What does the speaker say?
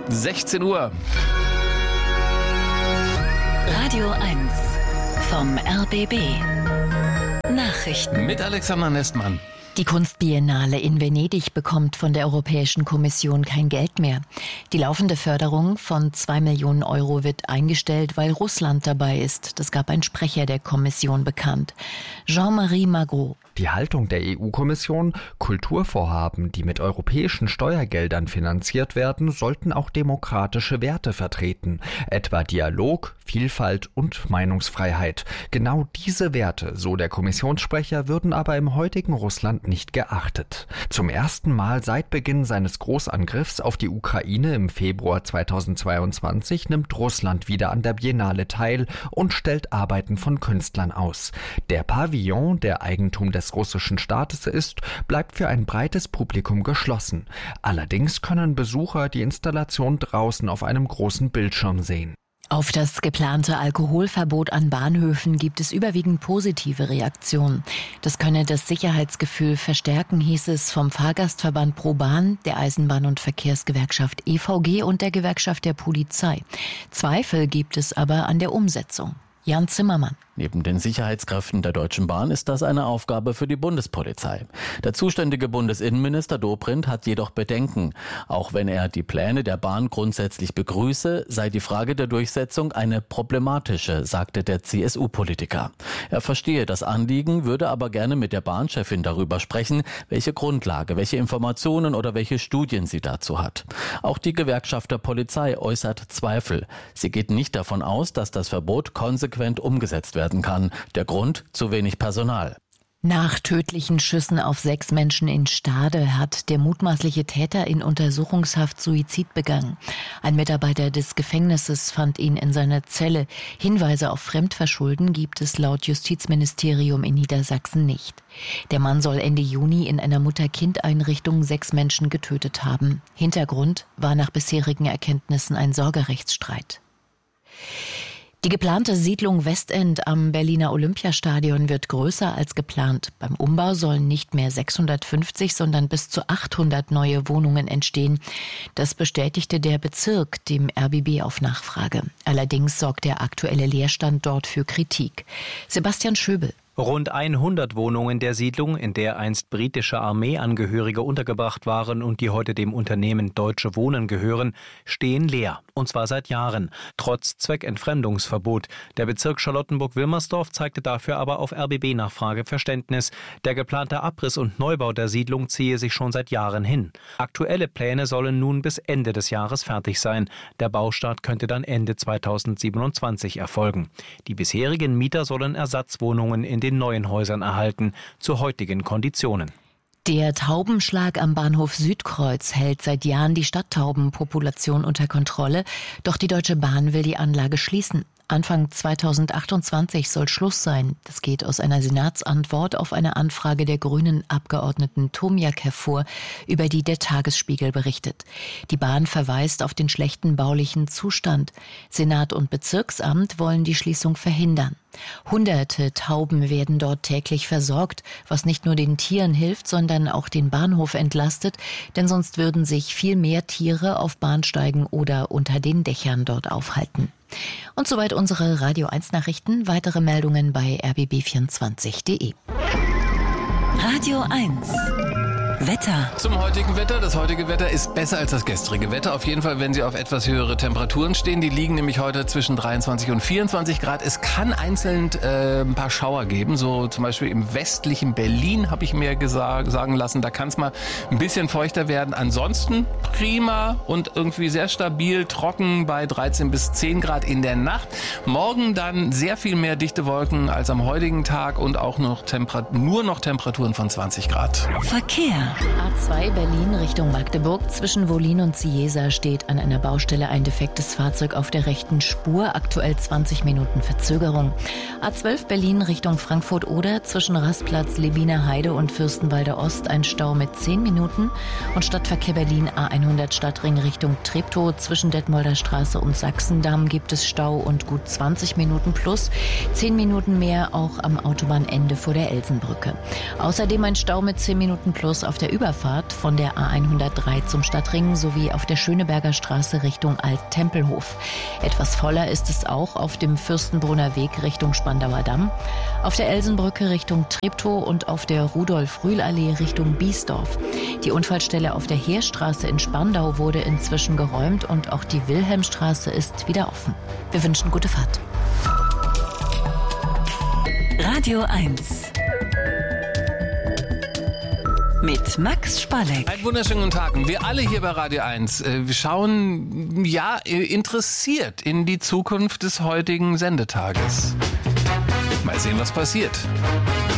16 Uhr. Radio 1 vom RBB. Nachrichten. Mit Alexander Nestmann. Die Kunstbiennale in Venedig bekommt von der Europäischen Kommission kein Geld mehr. Die laufende Förderung von 2 Millionen Euro wird eingestellt, weil Russland dabei ist. Das gab ein Sprecher der Kommission bekannt. Jean-Marie Magro. Die Haltung der EU-Kommission: Kulturvorhaben, die mit europäischen Steuergeldern finanziert werden, sollten auch demokratische Werte vertreten, etwa Dialog, Vielfalt und Meinungsfreiheit. Genau diese Werte, so der Kommissionssprecher, würden aber im heutigen Russland nicht geachtet. Zum ersten Mal seit Beginn seines Großangriffs auf die Ukraine im Februar 2022 nimmt Russland wieder an der Biennale teil und stellt Arbeiten von Künstlern aus. Der Pavillon, der Eigentum des russischen Staates ist, bleibt für ein breites Publikum geschlossen. Allerdings können Besucher die Installation draußen auf einem großen Bildschirm sehen. Auf das geplante Alkoholverbot an Bahnhöfen gibt es überwiegend positive Reaktionen. Das könne das Sicherheitsgefühl verstärken, hieß es vom Fahrgastverband ProBahn, der Eisenbahn- und Verkehrsgewerkschaft EVG und der Gewerkschaft der Polizei. Zweifel gibt es aber an der Umsetzung. Jan Zimmermann. Neben den Sicherheitskräften der Deutschen Bahn ist das eine Aufgabe für die Bundespolizei. Der zuständige Bundesinnenminister Dobrindt hat jedoch Bedenken. Auch wenn er die Pläne der Bahn grundsätzlich begrüße, sei die Frage der Durchsetzung eine problematische, sagte der CSU-Politiker. Er verstehe das Anliegen, würde aber gerne mit der Bahnchefin darüber sprechen, welche Grundlage, welche Informationen oder welche Studien sie dazu hat. Auch die Gewerkschaft der Polizei äußert Zweifel. Sie geht nicht davon aus, dass das Verbot konsequent umgesetzt werden kann. Der Grund: zu wenig Personal. Nach tödlichen Schüssen auf 6 Menschen in Stade hat der mutmaßliche Täter in Untersuchungshaft Suizid begangen. Ein Mitarbeiter des Gefängnisses fand ihn in seiner Zelle. Hinweise auf Fremdverschulden gibt es laut Justizministerium in Niedersachsen nicht. Der Mann soll Ende Juni in einer Mutter-Kind-Einrichtung 6 Menschen getötet haben. Hintergrund war nach bisherigen Erkenntnissen ein Sorgerechtsstreit. Die geplante Siedlung Westend am Berliner Olympiastadion wird größer als geplant. Beim Umbau sollen nicht mehr 650, sondern bis zu 800 neue Wohnungen entstehen. Das bestätigte der Bezirk dem RBB auf Nachfrage. Allerdings sorgt der aktuelle Leerstand dort für Kritik. Sebastian Schöbel. Rund 100 Wohnungen der Siedlung, in der einst britische Armeeangehörige untergebracht waren und die heute dem Unternehmen Deutsche Wohnen gehören, stehen leer. Und zwar seit Jahren, trotz Zweckentfremdungsverbot. Der Bezirk Charlottenburg-Wilmersdorf zeigte dafür aber auf RBB-Nachfrage Verständnis. Der geplante Abriss und Neubau der Siedlung ziehe sich schon seit Jahren hin. Aktuelle Pläne sollen nun bis Ende des Jahres fertig sein. Der Baustart könnte dann Ende 2027 erfolgen. Die bisherigen Mieter sollen Ersatzwohnungen in den neuen Häusern erhalten, zu heutigen Konditionen. Der Taubenschlag am Bahnhof Südkreuz hält seit Jahren die Stadttaubenpopulation unter Kontrolle, doch die Deutsche Bahn will die Anlage schließen. Anfang 2028 soll Schluss sein. Das geht aus einer Senatsantwort auf eine Anfrage der grünen Abgeordneten Tomiak hervor, über die der Tagesspiegel berichtet. Die Bahn verweist auf den schlechten baulichen Zustand. Senat und Bezirksamt wollen die Schließung verhindern. Hunderte Tauben werden dort täglich versorgt, was nicht nur den Tieren hilft, sondern auch den Bahnhof entlastet, denn sonst würden sich viel mehr Tiere auf Bahnsteigen oder unter den Dächern dort aufhalten. Und soweit unsere Radio 1 Nachrichten. Weitere Meldungen bei rbb24.de. Radio 1 Wetter. Zum heutigen Wetter. Das heutige Wetter ist besser als das gestrige Wetter. Auf jeden Fall, wenn Sie auf etwas höhere Temperaturen stehen. Die liegen nämlich heute zwischen 23 und 24 Grad. Es kann einzeln ein paar Schauer geben. So zum Beispiel im westlichen Berlin, habe ich mir sagen lassen. Da kann es mal ein bisschen feuchter werden. Ansonsten prima und irgendwie sehr stabil, trocken bei 13 bis 10 Grad in der Nacht. Morgen dann sehr viel mehr dichte Wolken als am heutigen Tag und auch noch nur noch Temperaturen von 20 Grad. Verkehr. A2 Berlin Richtung Magdeburg. Zwischen Wollin und Ciesa steht an einer Baustelle ein defektes Fahrzeug auf der rechten Spur. Aktuell 20 Minuten Verzögerung. A12 Berlin Richtung Frankfurt-Oder. Zwischen Rastplatz Lebiner Heide und Fürstenwalder Ost ein Stau mit 10 Minuten. Und Stadtverkehr Berlin A100 Stadtring Richtung Treptow. Zwischen Detmolder Straße und Sachsendamm gibt es Stau und gut 20 Minuten plus. 10 Minuten mehr auch am Autobahnende vor der Elsenbrücke. Außerdem ein Stau mit 10 Minuten plus auf der Überfahrt von der A103 zum Stadtring sowie auf der Schöneberger Straße Richtung Alt-Tempelhof. Etwas voller ist es auch auf dem Fürstenbrunner Weg Richtung Spandauer Damm, auf der Elsenbrücke Richtung Treptow und auf der Rudolf-Rühl-Allee Richtung Biesdorf. Die Unfallstelle auf der Heerstraße in Spandau wurde inzwischen geräumt und auch die Wilhelmstraße ist wieder offen. Wir wünschen gute Fahrt. Radio 1 mit Max Spalleck. Einen wunderschönen guten Tag. Wir alle hier bei Radio 1 wir schauen interessiert in die Zukunft des heutigen Sendetages. Mal sehen, was passiert.